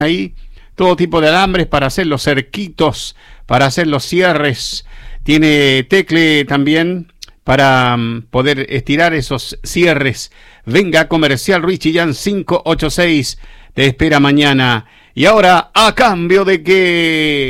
ahí todo tipo de alambres para hacer los cerquitos, para hacer los cierres. Tiene tecle también para poder estirar esos cierres. Venga, Comercial Ruiz Chillán 586, te espera mañana. Y ahora, ¿a cambio de qué?